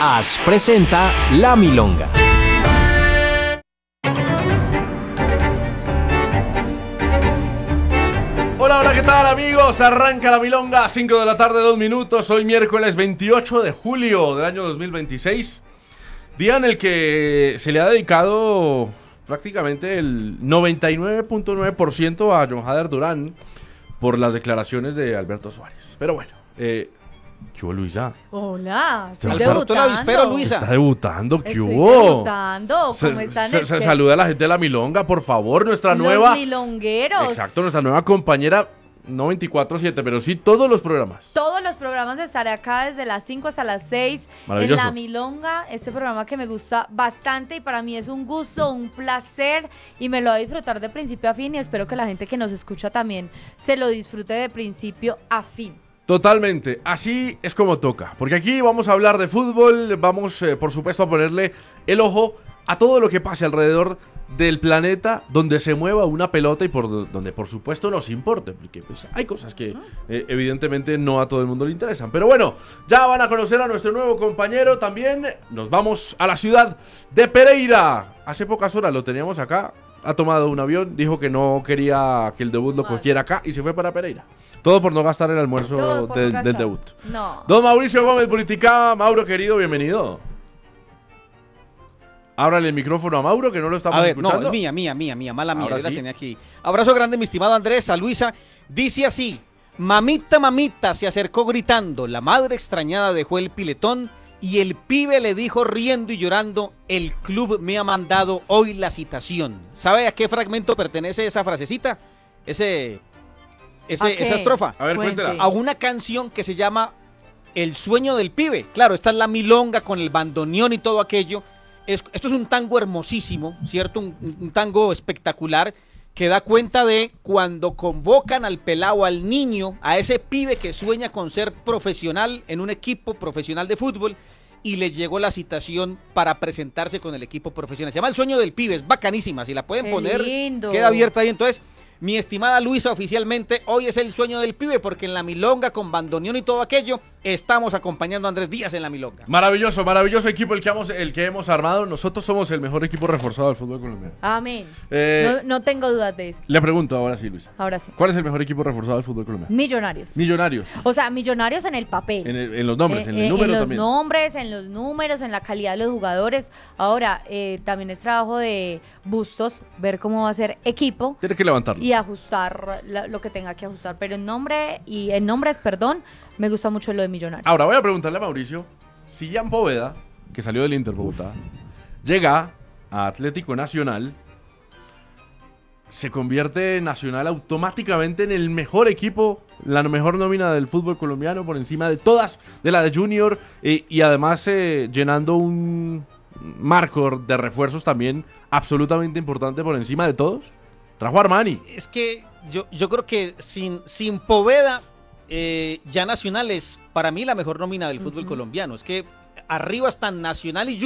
AS presenta La Milonga. Hola, hola, ¿qué tal, amigos? Arranca La Milonga, 5 de la tarde, 2 minutos. Hoy miércoles 28 de julio del año 2026. Día en el que se le ha dedicado prácticamente el 99.9% a John Hader Durán por las declaraciones de Alberto Suárez. Pero bueno, ¿qué hubo, Luisa? Hola, estoy Alberto debutando. Luispero, Luisa. Está debutando, ¿qué Estoy hubo? debutando. ¿Cómo están? Se saluda a la gente de La Milonga, por favor, nuestra nueva... Los milongueros. Exacto, nuestra nueva compañera, no 24/7, pero sí todos los programas. Todos los programas estaré acá desde las 5 hasta las 6 en Maravilloso. La Milonga, este programa que me gusta bastante y para mí es un gusto, un placer y me lo voy a disfrutar de principio a fin y espero que la gente que nos escucha también se lo disfrute de principio a fin. Totalmente, así es como toca, porque aquí vamos a hablar de fútbol, vamos por supuesto a ponerle el ojo a todo lo que pase alrededor del planeta donde se mueva una pelota y donde por supuesto nos importe, porque pues, hay cosas que evidentemente no a todo el mundo le interesan. Pero bueno, ya van a conocer a nuestro nuevo compañero también. Nos vamos a la ciudad de Pereira. Hace pocas horas lo teníamos acá, ha tomado un avión, dijo que no quería que el debut lo cogiera acá y se fue para Pereira. Todo por no gastar el almuerzo del debut. No. Don Mauricio Gómez Buriticá, Mauro querido, bienvenido. Ábrale el micrófono a Mauro, que no lo estamos escuchando. No, mía, mala mía, Ahora yo la sí. tenía aquí. Abrazo grande, mi estimado Andrés, a Luisa. Dice así: mamita, mamita, se acercó gritando. La madre extrañada dejó el piletón y el pibe le dijo riendo y llorando: el club me ha mandado hoy la citación. ¿Sabe a qué fragmento pertenece esa frasecita? Esa estrofa. A ver, Cuente. cuéntela. A una canción que se llama El sueño del pibe. Claro, esta es la milonga con el bandoneón y todo aquello. Esto es un tango hermosísimo, ¿cierto? Un tango espectacular que da cuenta de cuando convocan al pelao, al niño, a ese pibe que sueña con ser profesional en un equipo profesional de fútbol y le llegó la citación para presentarse con el equipo profesional. Se llama El sueño del pibe, es bacanísima, si la pueden Qué poner, lindo. queda abierta ahí. Entonces, mi estimada Luisa, oficialmente hoy es el sueño del pibe porque en la milonga con bandoneón y todo aquello estamos acompañando a Andrés Díaz en la milonga. Maravilloso, maravilloso equipo el que hemos armado. Nosotros somos el mejor equipo reforzado del fútbol colombiano. Amén. No Eh, tengo dudas de eso. Le pregunto ahora sí, Luisa. Ahora sí. ¿Cuál es el mejor equipo reforzado del fútbol colombiano? Millonarios. Millonarios. O sea, millonarios en el papel. En los nombres, en el número en los también. nombres, en los números, en la calidad de los jugadores. Ahora, también es trabajo de Bustos ver cómo va a ser equipo Tiene que levantarlo. y ajustar lo que tenga que ajustar. Pero en nombres, me gusta mucho lo de Millonarios. Ahora voy a preguntarle a Mauricio si Jan Poveda, que salió del Inter Bogotá, llega a Atlético Nacional, se convierte Nacional automáticamente en el mejor equipo, la mejor nómina del fútbol colombiano por encima de todas, de la de Junior, y además llenando un marco de refuerzos también absolutamente importante por encima de todos. Trajo a Armani. Es que yo creo que sin Poveda, ya Nacional es para mí la mejor nómina del fútbol colombiano. Es que arriba están Nacional y